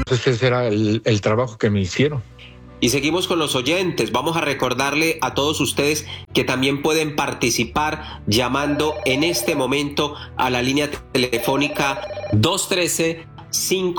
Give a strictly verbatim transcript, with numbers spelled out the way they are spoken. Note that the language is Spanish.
Entonces ese era el, el trabajo que me hicieron. Y seguimos con los oyentes. Vamos a recordarle a todos ustedes que también pueden participar llamando en este momento a la línea telefónica dos uno tres, cinco